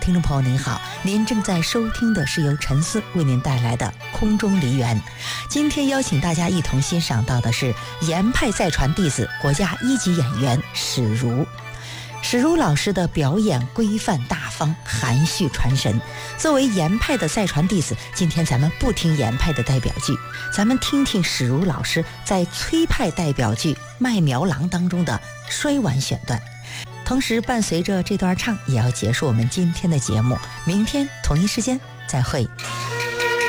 听众朋友您好，您正在收听的是由陈思为您带来的空中梨园。今天邀请大家一同欣赏到的是严派再传弟子、国家一级演员史如。史如老师的表演规范大方，含蓄传神。作为严派的再传弟子，今天咱们不听严派的代表剧，咱们听听史如老师在崔派代表剧《卖苗郎》当中的摔碗选段。同时伴随着这段唱，也要结束我们今天的节目。明天同一时间再会。